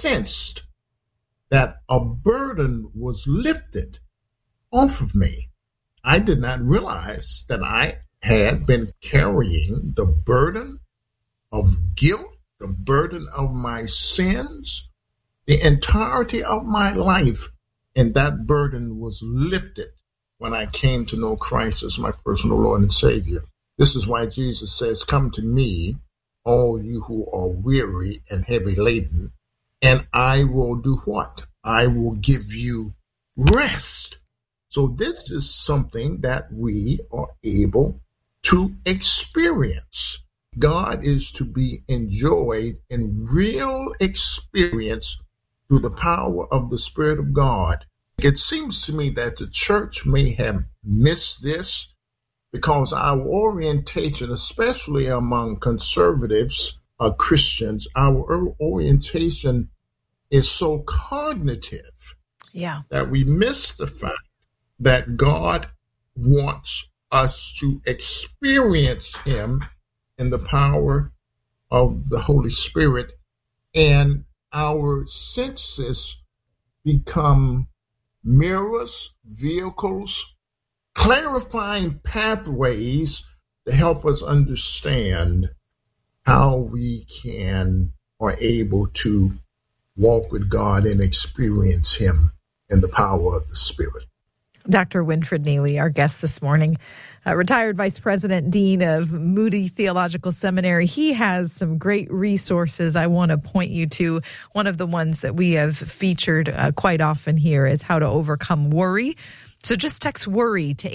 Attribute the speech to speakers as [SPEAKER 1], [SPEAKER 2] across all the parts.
[SPEAKER 1] sensed that a burden was lifted off of me. I did not realize that I had been carrying the burden of guilt, the burden of my sins, the entirety of my life, and that burden was lifted when I came to know Christ as my personal Lord and Savior. This is why Jesus says, "Come to me, all you who are weary and heavy laden, and I will do what? I will give you rest." So this is something that we are able to experience. God is to be enjoyed in real experience through the power of the Spirit of God. It seems to me that the church may have missed this because our orientation, especially among conservatives, Christians, our orientation is so cognitive that we miss the fact that God wants us to experience Him in the power of the Holy Spirit, and our senses become mirrors, vehicles, clarifying pathways to help us understand how we are able to walk with God and experience Him in the power of the Spirit.
[SPEAKER 2] Dr. Winfred Neely, our guest this morning, retired Vice President, Dean of Moody Theological Seminary. He has some great resources I want to point you to. One of the ones that we have featured quite often here is how to overcome worry. So just text worry to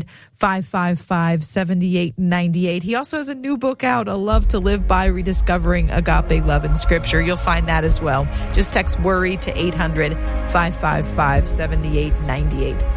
[SPEAKER 2] 800-555-7898. He also has a new book out, A Love to Live By, Rediscovering Agape Love in Scripture. You'll find that as well. Just text worry to 800-555-7898.